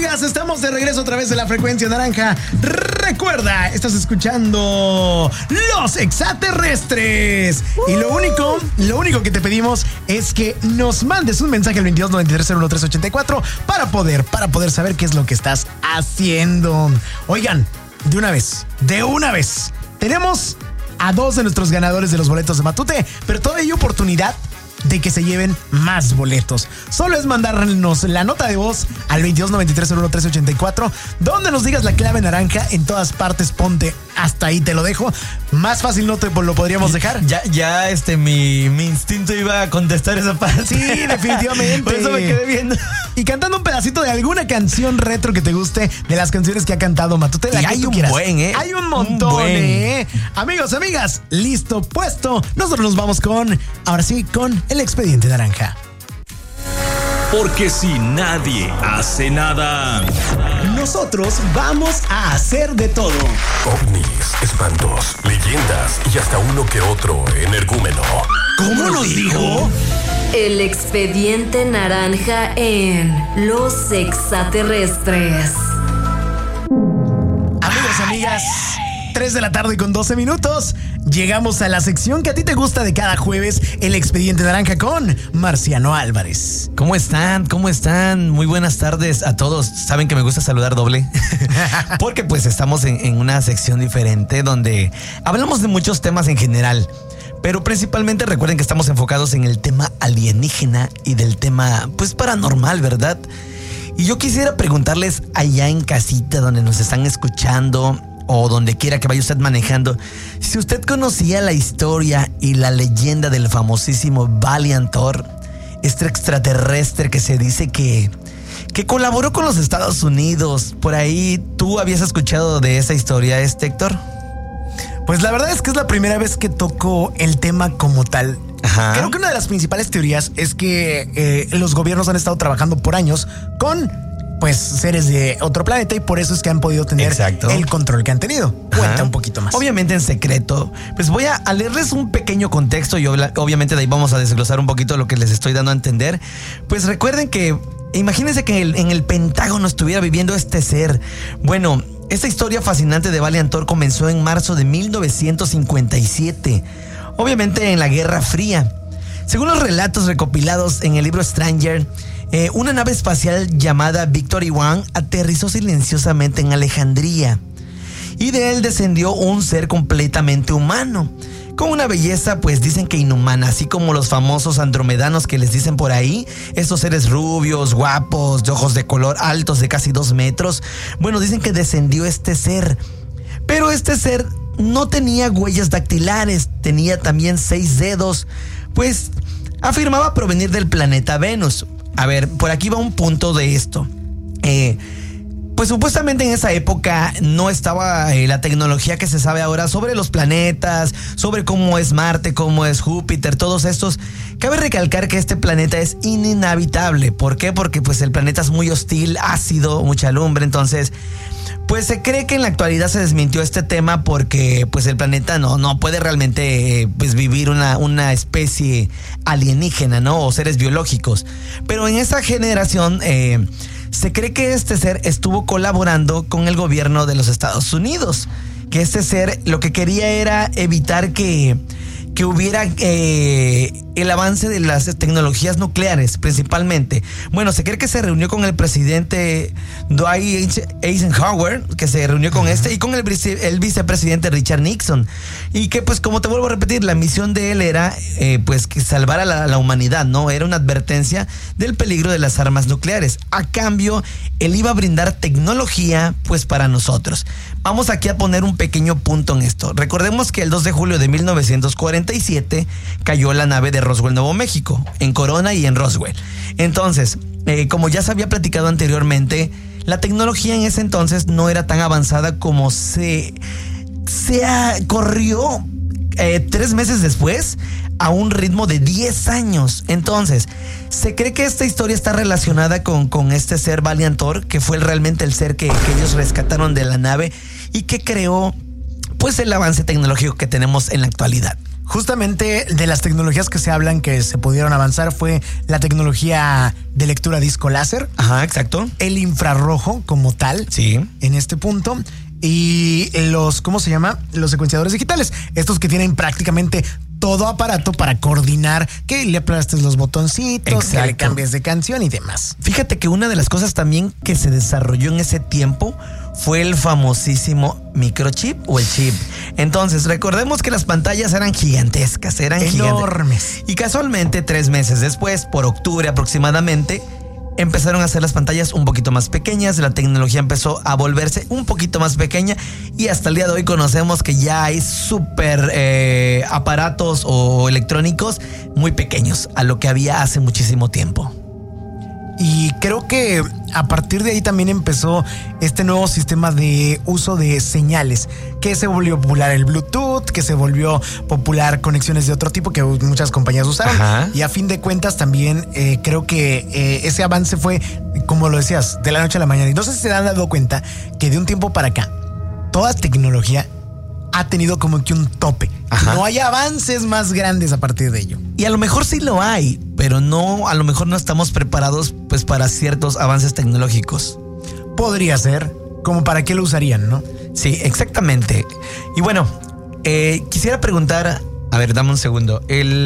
amigas, estamos de regreso a través de la frecuencia naranja. Recuerda, estás escuchando Los Extraterrestres. Y lo único que te pedimos es que nos mandes un mensaje al 2293-01384 para poder saber qué es lo que estás haciendo. Oigan, de una vez, tenemos a 2 de nuestros ganadores de los boletos de Matute, pero todavía hay oportunidad de que se lleven más boletos. Solo es mandarnos la nota de voz al 2293-01384, donde nos digas la clave naranja. En todas partes ponte hasta ahí, te lo dejo. Más fácil no te lo podríamos dejar. Ya mi instinto iba a contestar esa parte. Sí, definitivamente. Por eso me quedé viendo. Y cantando un pedacito de alguna canción retro que te guste, de las canciones que ha cantado Matute. Y hay un buen, Hay un montón, Amigos, amigas, listo, puesto. Nosotros nos vamos con el Expediente Naranja. Porque si nadie hace nada, nosotros vamos a hacer de todo. Ovnis, espantos, leyendas y hasta uno que otro energúmeno. ¿Cómo nos dijo? El Expediente Naranja en Los Extraterrestres. Amigos, amigas, 3 de la tarde con 12 minutos. Llegamos a la sección que a ti te gusta de cada jueves, el Expediente Naranja con Marciano Álvarez. ¿Cómo están? Muy buenas tardes a todos. Saben que me gusta saludar doble porque pues estamos en una sección diferente donde hablamos de muchos temas en general, pero principalmente recuerden que estamos enfocados en el tema alienígena y del tema pues paranormal, ¿verdad? Y yo quisiera preguntarles allá en casita donde nos están escuchando o donde quiera que vaya usted manejando, si usted conocía la historia y la leyenda del famosísimo Valiant Thor, este extraterrestre que se dice que colaboró con los Estados Unidos. Por ahí, ¿tú habías escuchado de esa historia, Héctor? Pues la verdad es que es la primera vez que toco el tema como tal. Ajá. Creo que una de las principales teorías es que los gobiernos han estado trabajando por años con seres de otro planeta y por eso es que han podido tener el control que han tenido. Cuenta un poquito más. Obviamente en secreto. Pues voy a leerles un pequeño contexto y obviamente de ahí vamos a desglosar un poquito lo que les estoy dando a entender. Pues recuerden que, imagínense que en el Pentágono estuviera viviendo este ser. Bueno, esta historia fascinante de Valiant Thor comenzó en marzo de 1957. Obviamente en la Guerra Fría. Según los relatos recopilados en el libro Stranger, una nave espacial llamada Victory One aterrizó silenciosamente en Alejandría y de él descendió un ser completamente humano, con una belleza pues dicen que inhumana, así como los famosos andromedanos que les dicen por ahí, estos seres rubios, guapos, de ojos de color, altos de casi 2 metros. Bueno, dicen que descendió este ser, pero este ser no tenía huellas dactilares, tenía también 6 dedos, pues afirmaba provenir del planeta Venus. A ver, por aquí va un punto de esto. Pues supuestamente en esa época no estaba la tecnología que se sabe ahora sobre los planetas, sobre cómo es Marte, cómo es Júpiter, todos estos. Cabe recalcar que este planeta es inhabitable. ¿Por qué? Porque pues el planeta es muy hostil, ácido, mucha lumbre. Entonces, pues se cree que en la actualidad se desmintió este tema porque pues el planeta no puede realmente pues vivir una especie alienígena, ¿no? O seres biológicos. Pero en esa generación se cree que este ser estuvo colaborando con el gobierno de los Estados Unidos. Que este ser lo que quería era evitar que hubiera el avance de las tecnologías nucleares principalmente. Bueno, se cree que se reunió con el presidente Dwight Eisenhower, que se reunió con y con el vicepresidente Richard Nixon. Y que pues como te vuelvo a repetir, la misión de él era pues que salvar a la humanidad, ¿no? Era una advertencia del peligro de las armas nucleares. A cambio, él iba a brindar tecnología pues para nosotros. Vamos aquí a poner un pequeño punto en esto. Recordemos que el 2 de julio de 1947 cayó la nave de Roswell, Nuevo México, en Corona y en Roswell. Entonces, como ya se había platicado anteriormente, la tecnología en ese entonces no era tan avanzada como se corrió 3 meses después a un ritmo de 10 años. Entonces, se cree que esta historia está relacionada con este ser Valiant Thor, que fue realmente el ser que ellos rescataron de la nave y que creó pues el avance tecnológico que tenemos en la actualidad. Justamente de las tecnologías que se hablan que se pudieron avanzar fue la tecnología de lectura disco láser. Ajá, exacto. El infrarrojo como tal. Sí. En este punto. Y los, ¿cómo se llama? Los secuenciadores digitales. Estos que tienen prácticamente todo aparato para coordinar que le aplastes los botoncitos, Exacto. que le cambies de canción y demás. Fíjate que una de las cosas también que se desarrolló en ese tiempo fue el famosísimo microchip o el chip. Entonces, recordemos que las pantallas eran gigantescas, eran enormes. Y casualmente, 3 meses después, por octubre aproximadamente, empezaron a hacer las pantallas un poquito más pequeñas, la tecnología empezó a volverse un poquito más pequeña y hasta el día de hoy conocemos que ya hay súper aparatos o electrónicos muy pequeños a lo que había hace muchísimo tiempo. Y creo que a partir de ahí también empezó este nuevo sistema de uso de señales, que se volvió popular el Bluetooth, que se volvió popular conexiones de otro tipo que muchas compañías usaron. Ajá. Y a fin de cuentas también creo que ese avance fue, como lo decías, de la noche a la mañana. Y no sé si se han dado cuenta que de un tiempo para acá, toda tecnología ha tenido como que un tope. Ajá. No hay avances más grandes a partir de ello. Y a lo mejor sí lo hay, pero no, a lo mejor no estamos preparados pues para ciertos avances tecnológicos. Podría ser, como para qué lo usarían, ¿no? Sí, exactamente. Y bueno, quisiera preguntar, a ver, dame un segundo.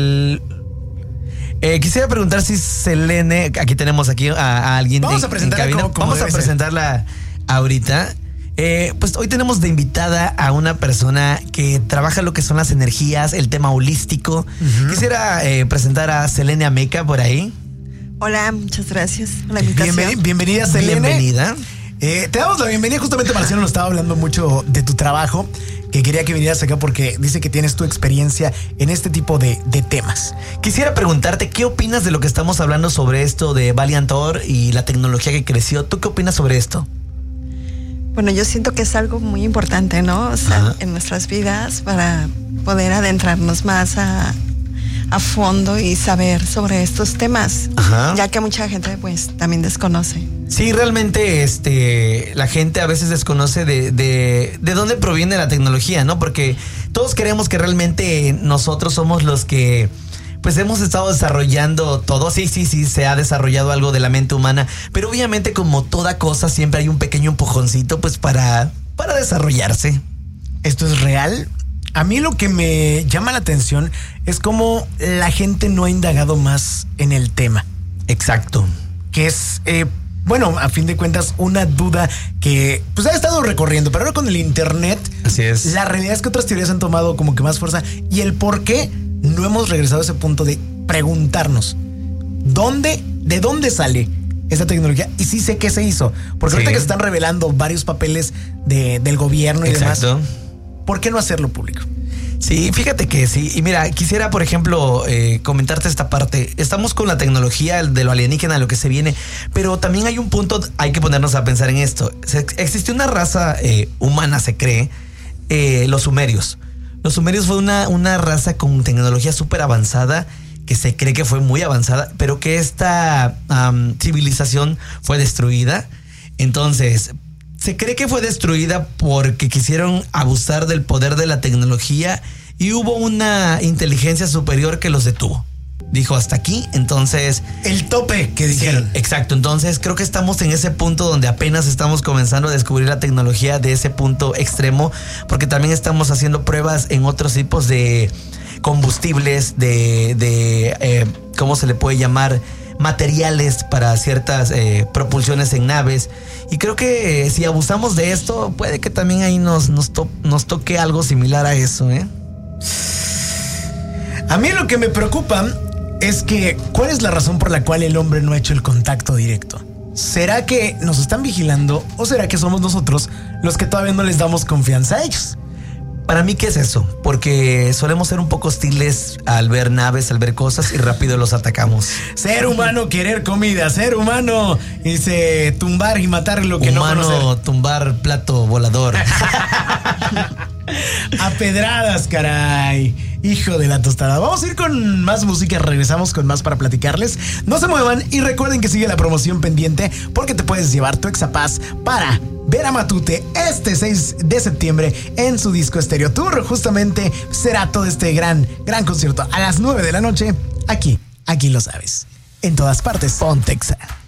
Quisiera preguntar si Selene, aquí tenemos a alguien Vamos de, a presentarla en cabina. como Vamos a debe ser. presentarla ahorita. Pues hoy tenemos de invitada a una persona que trabaja lo que son las energías, el tema holístico. Quisiera presentar a Selene Ameca por ahí. Hola, muchas gracias por la invitación. Bienvenida, Selene. Bienvenida. Te damos la bienvenida. Justamente Marciano nos estaba hablando mucho de tu trabajo, que quería que vinieras acá porque dice que tienes tu experiencia en este tipo de temas. Quisiera preguntarte, ¿qué opinas de lo que estamos hablando sobre esto de Valiant Thor y la tecnología que creció? ¿Tú qué opinas sobre esto? Bueno, yo siento que es algo muy importante, ¿no? O sea, Ajá. en nuestras vidas para poder adentrarnos más a fondo y saber sobre estos temas, Ajá. ya que mucha gente pues también desconoce. Sí, realmente la gente a veces desconoce de dónde proviene la tecnología, ¿no? Porque todos queremos que realmente nosotros somos los que pues hemos estado desarrollando todo. Sí, se ha desarrollado algo de la mente humana, pero obviamente como toda cosa siempre hay un pequeño empujoncito pues para desarrollarse. ¿Esto es real? A mí lo que me llama la atención es cómo la gente no ha indagado más en el tema. Exacto. Que es, bueno, a fin de cuentas, una duda que pues ha estado recorriendo, pero ahora con el internet, Así es. la realidad es que otras teorías han tomado como que más fuerza y el por qué no hemos regresado a ese punto de preguntarnos de dónde sale esa tecnología y sí sé qué se hizo. Porque Sí. ahorita que se están revelando varios papeles del gobierno y Exacto. demás, ¿por qué no hacerlo público? Sí, fíjate que sí. Y mira, quisiera, por ejemplo, comentarte esta parte. Estamos con la tecnología de lo alienígena, lo que se viene, pero también hay un punto, hay que ponernos a pensar en esto. Existe una raza humana, se cree, los sumerios. Los sumerios fue una raza con tecnología súper avanzada, que se cree que fue muy avanzada, pero que esta civilización fue destruida. Entonces, se cree que fue destruida porque quisieron abusar del poder de la tecnología y hubo una inteligencia superior que los detuvo. Dijo hasta aquí, entonces... El tope que dijeron. Sí, exacto, entonces creo que estamos en ese punto donde apenas estamos comenzando a descubrir la tecnología de ese punto extremo, porque también estamos haciendo pruebas en otros tipos de combustibles, ¿cómo se le puede llamar? Materiales para ciertas propulsiones en naves. Y creo que si abusamos de esto, puede que también ahí nos toque algo similar a eso, ¿eh? A mí lo que me preocupa es que ¿cuál es la razón por la cual el hombre no ha hecho el contacto directo? ¿Será que nos están vigilando o será que somos nosotros los que todavía no les damos confianza a ellos? Para mí, ¿qué es eso? Porque solemos ser un poco hostiles al ver naves, al ver cosas y rápido los atacamos. Ser humano, querer comida. Ser humano, dice, tumbar y matar lo que Humano, no conocer. tumbar plato volador. A pedradas, caray. Hijo de la tostada. Vamos a ir con más música, regresamos con más para platicarles. No se muevan y recuerden que sigue la promoción pendiente porque te puedes llevar tu Exapass para ver a Matute este 6 de septiembre en su disco Estéreo Tour. Justamente será todo este gran concierto a las 9 de la noche. Aquí lo sabes. En todas partes, Pontexa.